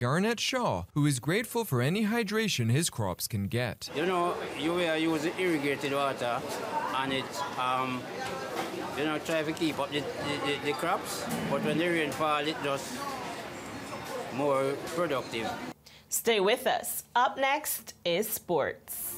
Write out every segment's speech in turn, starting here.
Garnett Shaw, who is grateful for any hydration his crops can get. You know, you use irrigated water and it, try to keep up the crops, but when the rain falls, it's just more productive. Stay with us. Up next is sports.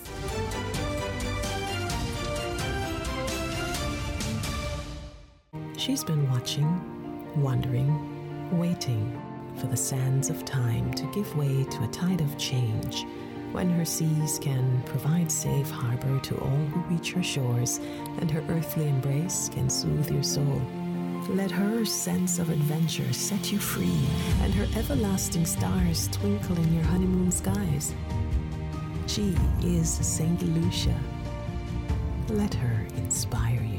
She's been watching, wondering, waiting for the sands of time to give way to a tide of change, when her seas can provide safe harbor to all who reach her shores, and her earthly embrace can soothe your soul. Let her sense of adventure set you free, and her everlasting stars twinkle in your honeymoon skies. She is St. Lucia. Let her inspire you.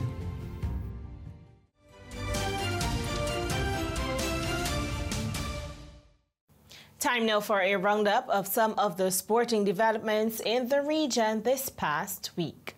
Time now for a roundup of some of the sporting developments in the region this past week.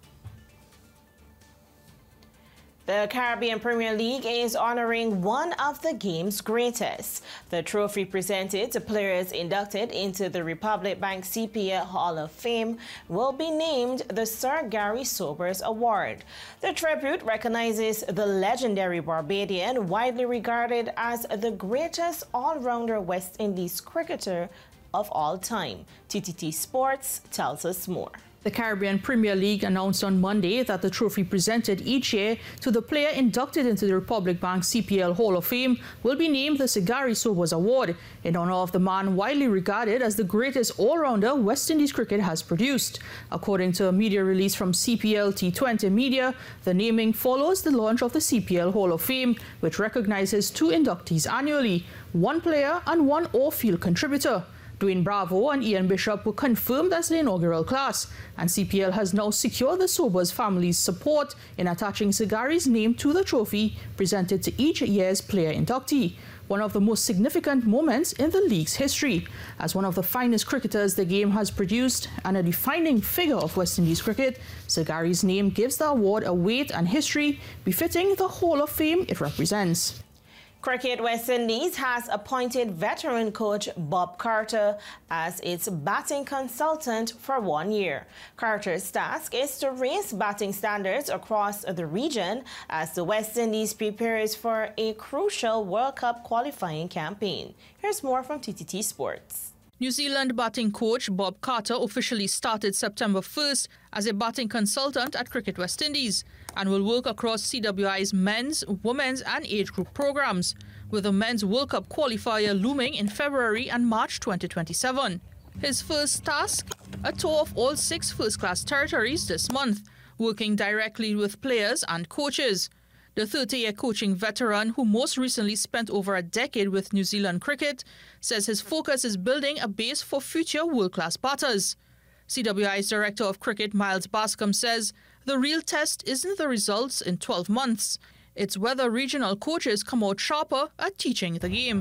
The Caribbean Premier League is honoring one of the game's greatest. The trophy presented to players inducted into the Republic Bank CPL Hall of Fame will be named the Sir Gary Sobers Award. The tribute recognizes the legendary Barbadian, widely regarded as the greatest all-rounder West Indies cricketer of all time. TTT Sports tells us more. The Caribbean Premier League announced on Monday that the trophy presented each year to the player inducted into the Republic Bank CPL Hall of Fame will be named the Sir Gary Sobers Award in honor of the man widely regarded as the greatest all-rounder West Indies cricket has produced. According to a media release from CPL T20 Media, the naming follows the launch of the CPL Hall of Fame, which recognizes two inductees annually, one player and one off-field contributor. Dwayne Bravo and Ian Bishop were confirmed as the inaugural class, and CPL has now secured the Sobers family's support in attaching Sir Gary's name to the trophy presented to each year's player inductee, one of the most significant moments in the league's history. As one of the finest cricketers the game has produced and a defining figure of West Indies cricket, Sir Gary's name gives the award a weight and history befitting the Hall of Fame it represents. Cricket West Indies has appointed veteran coach Bob Carter as its batting consultant for 1 year. Carter's task is to raise batting standards across the region as the West Indies prepares for a crucial World Cup qualifying campaign. Here's more from TTT Sports. New Zealand batting coach Bob Carter officially started September 1st as a batting consultant at Cricket West Indies and will work across CWI's men's, women's and age group programs, with the men's World Cup qualifier looming in February and March 2027. His first task, a tour of all 6 first-class territories this month, working directly with players and coaches. The 30-year coaching veteran, who most recently spent over a decade with New Zealand cricket, says his focus is building a base for future world-class batters. CWI's Director of Cricket, Miles Bascom, says the real test isn't the results in 12 months. It's whether regional coaches come out sharper at teaching the game.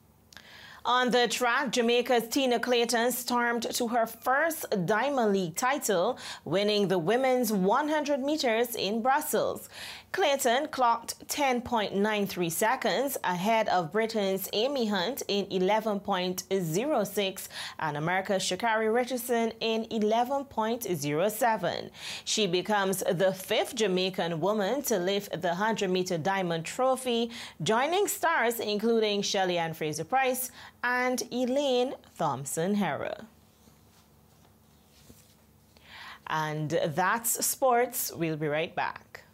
On the track, Jamaica's Tina Clayton stormed to her first Diamond League title, winning the women's 100 meters in Brussels. Clayton clocked 10.93 seconds ahead of Britain's Amy Hunt in 11.06 and America's Sha'Carri Richardson in 11.07. She becomes the 5th Jamaican woman to lift the 100-meter diamond trophy, joining stars including Shelly-Ann Fraser-Pryce and Elaine Thompson-Herah. And that's sports. We'll be right back.